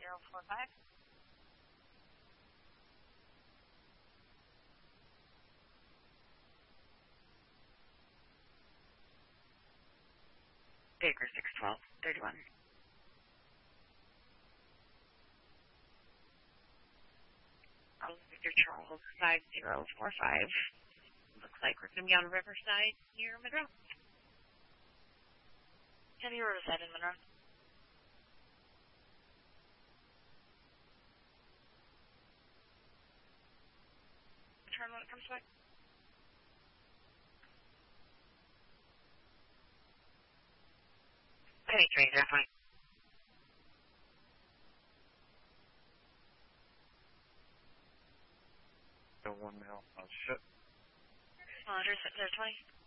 5045. Baker 61231. Victor Charles 5045. Looks like we're going to be on Riverside near Monroe. Heavy Riverside in Monroe. Turn when it comes back. Penny 305. Go 1 mil. Oh, shit. Address at 020.